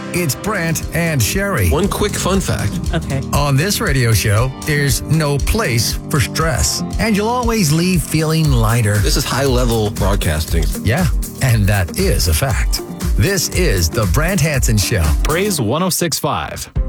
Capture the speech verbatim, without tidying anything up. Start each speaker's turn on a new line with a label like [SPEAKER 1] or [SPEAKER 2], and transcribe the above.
[SPEAKER 1] it's Brant and Sherry.
[SPEAKER 2] One quick fun fact.
[SPEAKER 3] Okay.
[SPEAKER 1] On this radio show, there's no place for stress, and you'll always leave feeling lighter.
[SPEAKER 2] This is high-level broadcasting.
[SPEAKER 1] Yeah, and that is a fact. This is the Brant Hansen Show.
[SPEAKER 4] Praise one oh six point five.